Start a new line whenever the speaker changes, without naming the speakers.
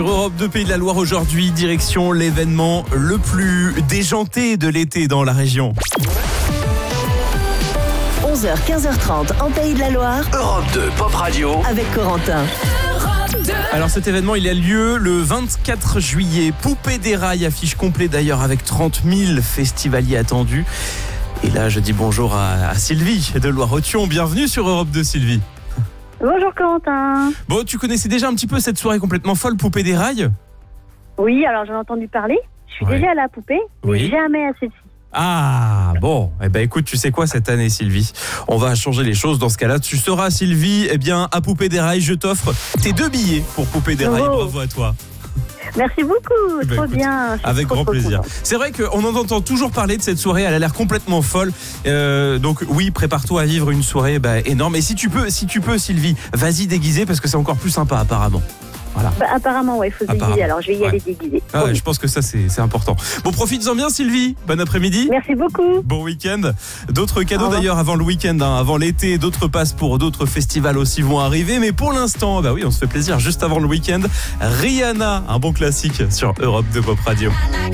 Europe 2 Pays de la Loire aujourd'hui, direction l'événement le plus déjanté de l'été dans la région.
11h, 15h30 en Pays de la Loire.
Europe 2 Pop Radio
Avec Corentin.
Alors cet événement il a lieu le 24 juillet. Poupée des rails, affiche complet d'ailleurs avec 30 000 festivaliers attendus. Et là je dis bonjour à Sylvie de Loire-Othion. Bienvenue sur Europe 2 Sylvie.
Bonjour Corentin.
Bon, tu connaissais déjà un petit peu cette soirée complètement folle Poupée des rails ?
Oui, alors j'en ai entendu parler. Je suis
Ouais.
déjà allée à la poupée, mais
Oui.
jamais à celle-ci.
Ah bon, eh ben écoute, tu sais quoi cette année Sylvie, on va changer les choses dans ce cas-là. Tu seras Sylvie, eh bien à Poupée des rails, je t'offre tes 2 billets pour Poupée des rails.
Oh.
Bravo à toi.
Merci beaucoup,
Eh ben,
trop
écoute,
bien. Je suis
Avec
trop,
grand
trop
plaisir.
contente.
C'est vrai qu'on en entend toujours parler de cette soirée, elle a l'air complètement folle. Donc oui, prépare-toi à vivre une soirée énorme. Et si tu peux Sylvie, vas-y déguisée parce que c'est encore plus sympa apparemment. Voilà.
Bah, apparemment, ouais, il faut se
Apparemment.
déguiser, alors je vais y
Ouais.
aller déguisée.
Ah ouais, je pense que ça c'est important. Bon, profites-en bien Sylvie, bon après-midi.
Merci beaucoup.
Bon week-end. D'autres cadeaux
Au revoir.
d'ailleurs avant le week-end, avant l'été. D'autres passes pour d'autres festivals aussi vont arriver. Mais pour l'instant, bah oui, on se fait plaisir juste avant le week-end. Rihanna, un bon classique sur Europe 2 Pop Radio.